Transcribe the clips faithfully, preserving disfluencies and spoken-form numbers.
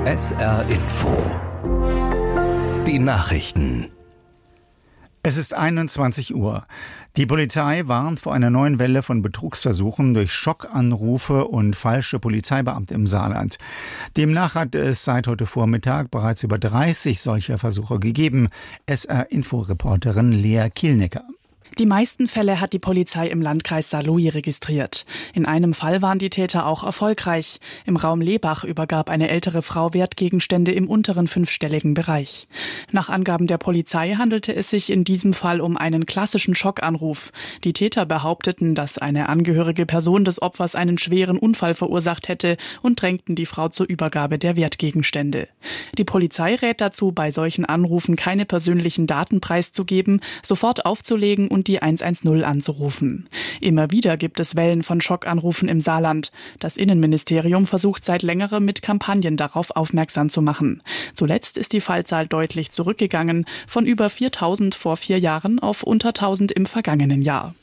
S R Info. Die Nachrichten. Es ist einundzwanzig Uhr. Die Polizei warnt vor einer neuen Welle von Betrugsversuchen durch Schockanrufe und falsche Polizeibeamte im Saarland. Demnach hat es seit heute Vormittag bereits über dreißig solcher Versuche gegeben. S R-Info-Reporterin Lea Kielnecker. Die meisten Fälle hat die Polizei im Landkreis Saarlouis registriert. In einem Fall waren die Täter auch erfolgreich. Im Raum Lebach übergab eine ältere Frau Wertgegenstände im unteren fünfstelligen Bereich. Nach Angaben der Polizei handelte es sich in diesem Fall um einen klassischen Schockanruf. Die Täter behaupteten, dass eine angehörige Person des Opfers einen schweren Unfall verursacht hätte und drängten die Frau zur Übergabe der Wertgegenstände. Die Polizei rät dazu, bei solchen Anrufen keine persönlichen Daten preiszugeben, sofort aufzulegen und die hundertzehn anzurufen. Immer wieder gibt es Wellen von Schockanrufen im Saarland. Das Innenministerium versucht seit längerem mit Kampagnen darauf aufmerksam zu machen. Zuletzt ist die Fallzahl deutlich zurückgegangen, von über viertausend vor vier Jahren auf unter tausend im vergangenen Jahr.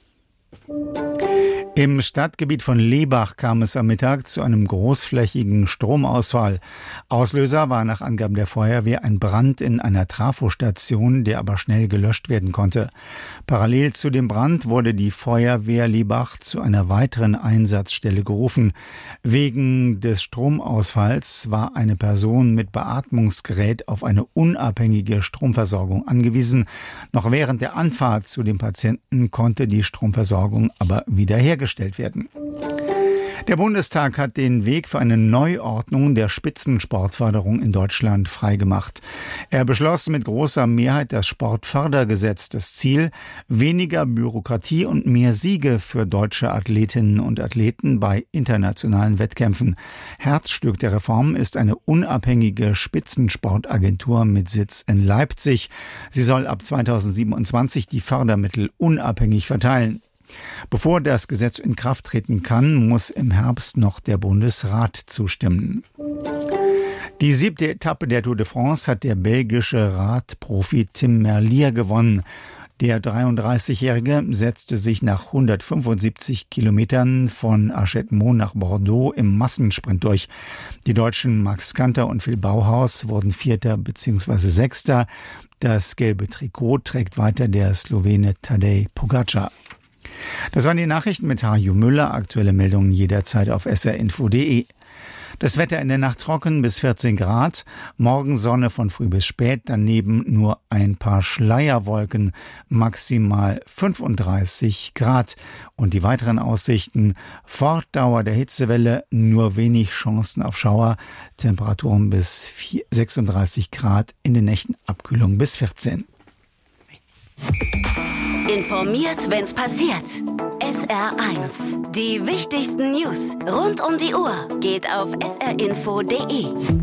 Im Stadtgebiet von Lebach kam es am Mittag zu einem großflächigen Stromausfall. Auslöser war nach Angaben der Feuerwehr ein Brand in einer Trafostation, der aber schnell gelöscht werden konnte. Parallel zu dem Brand wurde die Feuerwehr Lebach zu einer weiteren Einsatzstelle gerufen. Wegen des Stromausfalls war eine Person mit Beatmungsgerät auf eine unabhängige Stromversorgung angewiesen. Noch während der Anfahrt zu dem Patienten konnte die Stromversorgung aber wiederhergestellt werden. Der Bundestag hat den Weg für eine Neuordnung der Spitzensportförderung in Deutschland freigemacht. Er beschloss mit großer Mehrheit das Sportfördergesetz. Das Ziel: weniger Bürokratie und mehr Siege für deutsche Athletinnen und Athleten bei internationalen Wettkämpfen. Herzstück der Reform ist eine unabhängige Spitzensportagentur mit Sitz in Leipzig. Sie soll ab zweitausendsiebenundzwanzig die Fördermittel unabhängig verteilen. Bevor das Gesetz in Kraft treten kann, muss im Herbst noch der Bundesrat zustimmen. Die siebte Etappe der Tour de France hat der belgische Radprofi Tim Merlier gewonnen. Der dreiunddreißigjährige setzte sich nach hundertfünfundsiebzig Kilometern von Archetmont nach Bordeaux im Massensprint durch. Die Deutschen Max Kanter und Phil Bauhaus wurden Vierter bzw. Sechster. Das gelbe Trikot trägt weiter der Slowene Tadej Pogačar. Das waren die Nachrichten mit Harjo Müller. Aktuelle Meldungen jederzeit auf s r info punkt d e. Das Wetter in der Nacht trocken bis vierzehn Grad. Morgen Sonne von früh bis spät. Daneben nur ein paar Schleierwolken. Maximal fünfunddreißig Grad. Und die weiteren Aussichten: Fortdauer der Hitzewelle, nur wenig Chancen auf Schauer. Temperaturen bis sechsunddreißig Grad. In den Nächten Abkühlung bis vierzehn. Informiert, wenn's passiert. S R eins. Die wichtigsten News rund um die Uhr geht auf s r info punkt d e.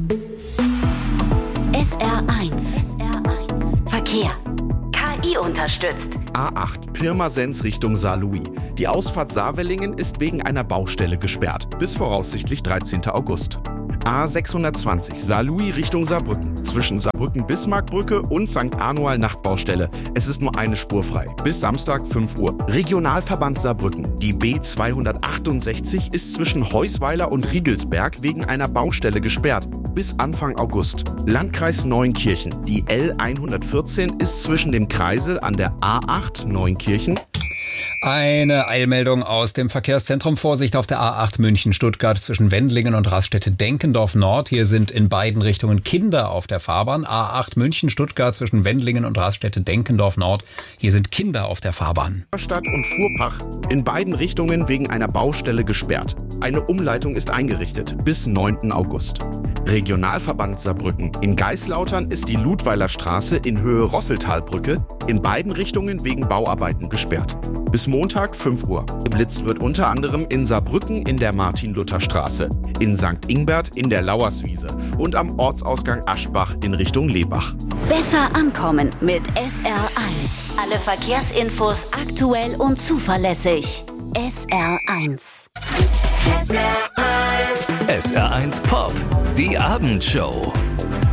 S R eins. Verkehr. K I unterstützt. A acht Pirmasens Richtung Saarlouis. Die Ausfahrt Saarwellingen ist wegen einer Baustelle gesperrt. Bis voraussichtlich dreizehnten August. A sechshundertzwanzig Saarlouis Richtung Saarbrücken. Zwischen Saarbrücken-Bismarckbrücke und Sankt Anual Nachtbaustelle. Es ist nur eine Spur frei. Bis Samstag fünf Uhr. Regionalverband Saarbrücken. Die B zweihundertachtundsechzig ist zwischen Heusweiler und Riegelsberg wegen einer Baustelle gesperrt. Bis Anfang August. Landkreis Neunkirchen. Die L hundertvierzehn ist zwischen dem Kreisel an der A acht Neunkirchen. Eine Eilmeldung aus dem Verkehrszentrum. Vorsicht auf der A acht München-Stuttgart zwischen Wendlingen und Raststätte-Denkendorf Nord. Hier sind in beiden Richtungen Kinder auf der Fahrbahn. A acht München-Stuttgart zwischen Wendlingen und Raststätte-Denkendorf Nord. Hier sind Kinder auf der Fahrbahn. Stadt und Fuhrpark in beiden Richtungen wegen einer Baustelle gesperrt. Eine Umleitung ist eingerichtet bis neunten August. Regionalverband Saarbrücken. In Geislautern ist die Ludweiler Straße in Höhe Rosseltalbrücke in beiden Richtungen wegen Bauarbeiten gesperrt. Bis Montag fünf Uhr. Geblitzt wird unter anderem in Saarbrücken in der Martin-Luther-Straße, in Sankt Ingbert in der Lauerswiese und am Ortsausgang Aschbach in Richtung Lebach. Besser ankommen mit S R eins. Alle Verkehrsinfos aktuell und zuverlässig. S R eins. S R eins. S R eins Pop. Die Abendshow.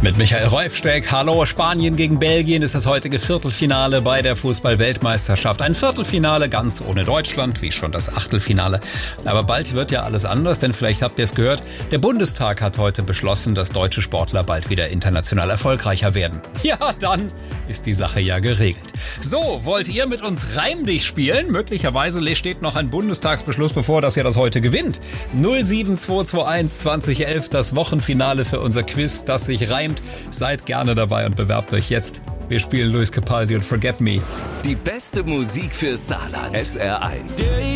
Mit Michael Reufsteck. Hallo, Spanien gegen Belgien ist das heutige Viertelfinale bei der Fußball-Weltmeisterschaft. Ein Viertelfinale ganz ohne Deutschland, wie schon das Achtelfinale. Aber bald wird ja alles anders, denn vielleicht habt ihr es gehört, der Bundestag hat heute beschlossen, dass deutsche Sportler bald wieder international erfolgreicher werden. Ja, dann ist die Sache ja geregelt. So, wollt ihr mit uns Reim dich spielen? Möglicherweise steht noch ein Bundestagsbeschluss bevor, dass ihr das heute gewinnt. null sieben zwei zwei eins zwanzig elf, das Wochenfinale für unser Quiz, das sich reimt. Seid gerne dabei und bewerbt euch jetzt. Wir spielen Luis Capaldi und Forget Me. Die beste Musik für Saarland. S R eins.